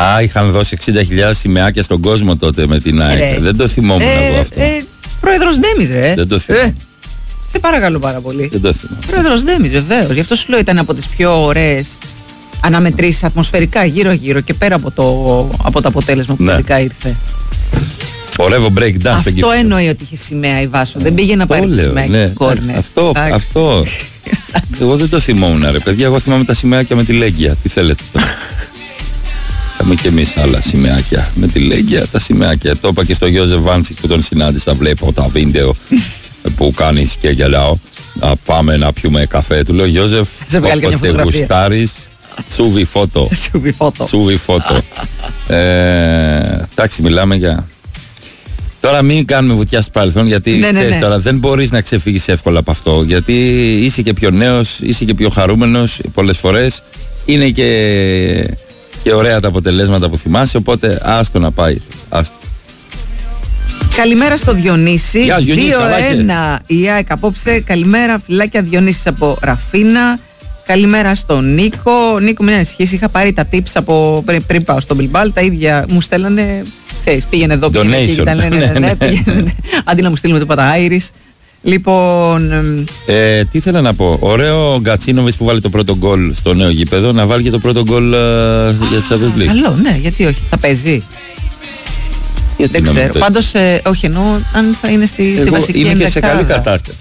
Είχαν δώσει 60.000 σημαίακια στον κόσμο τότε με την ΑΕΚ. Δεν το θυμόμουν εγώ αυτό. Πρόεδρος Ντέμις, ρε. Δεν το θυμόμουν. Σε παρακαλώ πάρα πολύ. Δεν το θυμόμουν. Πρόεδρος Ντέμις, βεβαίως. Γι' αυτό σου λέω ήταν από τις πιο ωραίες αναμετρήσεις ατμοσφαιρικά γύρω-γύρω και πέρα από το αποτέλεσμα που τελικά ήρθε. Χορεύω break dance. Αυτό εννοεί ότι είχε σημαία η Βάσο. Δεν πήγε να πάρει τη σημαία και κόρνερ. Αυτό. Εγώ δεν το θυμόμουν, ρε παιδιά. Εγώ θυμάμαι τα σημαίακια με τη Λέγκια. Τι θέλετε τώρα. Είχαμε και εμείς άλλα σημαίακια με τη Λέγκια. Τα σημαίακια. Το είπα και στο Γιώζεφ Βάντσικ που τον συνάντησα. Βλέπω τα βίντεο που κάνεις και γελάω. Να πάμε να πιούμε καφέ. Του λέω Γιώζεφ, όποτε γουστάρεις, τσούβι φώτο. Τσούβι φώτο. Εντάξει, μιλάμε για... Τώρα μην κάνουμε βουτιά στο παρελθόν, γιατί ξέρεις, τώρα δεν μπορείς να ξεφύγεις εύκολα από αυτό, γιατί είσαι και πιο νέος, είσαι και πιο χαρούμενος πολλές φορές, είναι και ωραία τα αποτελέσματα που θυμάσαι, οπότε άστο να πάει. Άστο. Καλημέρα στο Διονύση. 2-1 η ΑΕΚ απόψε. Καλημέρα, φιλάκια. Διονύσης από Ραφίνα. Καλημέρα στον Νίκο. Νίκο, μην ανησυχείς, είχα πάρει τα tips από πριν πάω στο Μπιλμπάλ. Τα ίδια μου στέλνανε. Πήγαινε εδώ, πήγαινε εκεί. Αντί να μου στείλουν το πατά Άιρις. Λοιπόν. Τι ήθελα να πω. Ωραίο ο Γκατσίνοβιτς που βάλει το πρώτο γκολ στο νέο γήπεδο να βάλει και το πρώτο γκολ για τη Champions League. Καλό, ναι, γιατί όχι. Θα παίζει. Δεν ξέρω. Πάντως, όχι, εννοώ αν θα είναι στη βασική είναι και σε καλή κατάσταση.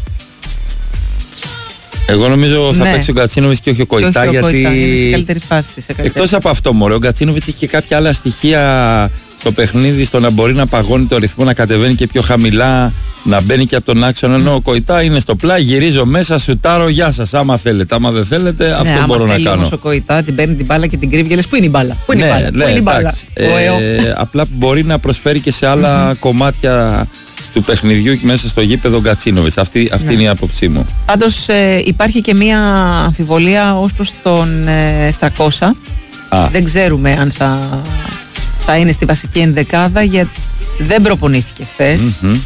Εγώ νομίζω θα παίξει ο Γκατσίνοβιτς και όχι ο Κοϊτά, γιατί είναι σε καλύτερη φάση. Εκτός από αυτό, μωρέ, ο Γκατσίνοβιτς έχει και κάποια άλλα στοιχεία στο παιχνίδι, στο να μπορεί να παγώνει το ρυθμό, να κατεβαίνει και πιο χαμηλά, να μπαίνει και από τον άξονα. Ενώ ο Κοϊτά είναι στο πλάι, γυρίζω μέσα, σουτάρω, γεια σας. Άμα θέλετε, άμα δεν θέλετε, αυτό μπορώ να κάνω. Όμως ο Κοϊτά την παίρνει την μπάλα και την κρύβει και λες πού είναι η μπάλα. Πού είναι η μπάλα. Απλά μπορεί να προσφέρει και σε άλλα κομμάτια του παιχνιδιού μέσα στο γήπεδο Γκατσίνοβιτς. Αυτή είναι η άποψή μου. Πάντως υπάρχει και μία αμφιβολία ως προς τον Στρακόσα. Δεν ξέρουμε αν θα είναι στη βασική ενδεκάδα, γιατί δεν προπονήθηκε χθες.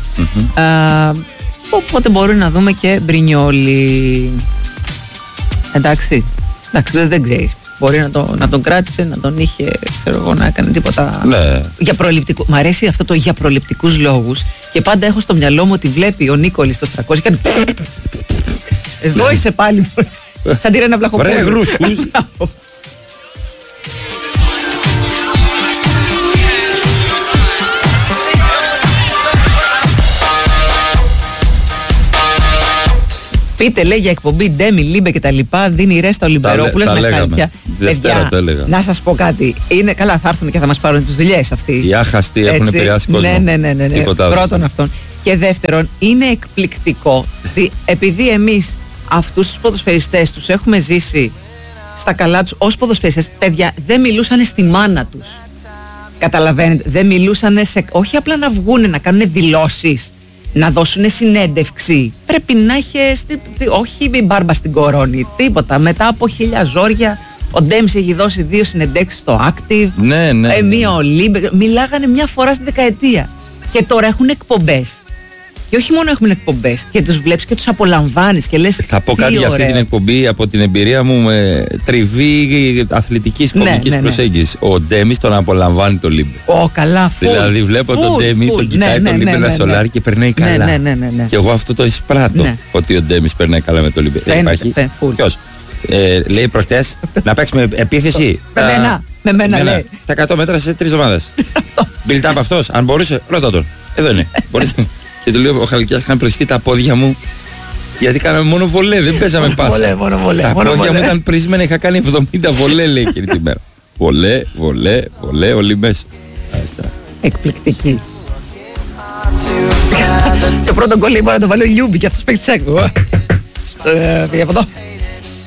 Οπότε μπορεί να δούμε και Μπρινιόλι. Εντάξει, δεν ξέρεις. Μπορεί να τον κράτησε, να τον είχε, ξέρω εγώ, να έκανε τίποτα. Για προληπτικού. Μ' αρέσει αυτό το για προληπτικούς λόγους. Και πάντα έχω στο μυαλό μου ότι βλέπει ο Νίκολης στο Στρακόζη και κάνει. Εδώ είσαι πάλι. Σαν τη Ρένα Βλαχοπούλου. Πείτε, λέει, για εκπομπή Ντέμι, Λίμπε και τα λοιπά, δίνει ρέστα ο Λιμπερόπουλος με χαλκιά. Δευτέρα το έλεγα. Να σας πω κάτι. Είναι καλά, θα έρθουν και θα μας πάρουν τις δουλειές αυτοί. Οι άχαστοι έχουν επηρεάσει κόσμο. Ναι. Πρώτον αυτόν. Και δεύτερον, είναι εκπληκτικό. Επειδή εμείς αυτούς τους ποδοσφαιριστές τους έχουμε ζήσει στα καλά τους ως ποδοσφαιριστές, παιδιά, δεν μιλούσαν στη μάνα τους. Καταλαβαίνετε, δεν μιλούσαν όχι απλά να βγούνε, να κάνουν δηλώσεις, να δώσουν συνέντευξη. Πρέπει να έχει όχι η μπάρμπα στην κορώνη, τίποτα. Μετά από 1000 ζόρια, ο Ντέμις έχει δώσει 2 συνεντεύξεις στο Active. Μία ο Λίμπε. Μιλάγανε μια φορά στη δεκαετία. Και τώρα έχουν εκπομπές. Και όχι μόνο έχουν εκπομπές, και τους βλέπεις και τους απολαμβάνεις και λες. Θα πω κάτι για αυτή την εκπομπή από την εμπειρία μου με τριβή αθλητικής κομικής προσέγγισης. Ο Ντέμις τον απολαμβάνει το Λίμπε. Καλά, δηλαδή βλέπω τον Ντέμι, τον κοιτάει τον Λίμπε να σολάρει και περνάει καλά. Και εγώ αυτό το εισπράττω, ότι ο Ντέμις περνάει καλά με το Λίμπε. Δεν υπάρχει. Ποιος? Λέει προχτές να παίξουμε επίθεση. Με μένα λέει. Τα 100 μέτρα σε 3 εβδομάδες. Build up αυτός, αν μπορούσε, ρώτα τον. Εδώ είναι. Και του λέω, ο Χαλκιάς, είχαν προσχεί τα πόδια μου, γιατί κάναμε μόνο βολέ, δεν παίζαμε πάσα. Τα πόδια μου ήταν πρισμένα, είχα κάνει 70 βολέ, λέει, εκείνη την μέρα. Βολέ, όλοι μέσα. Εκπληκτική. Το πρώτο γκολ μπορεί να το βάλει ο Λιούμπι και αυτός παίξει τσέκ. Πήγε από εδώ.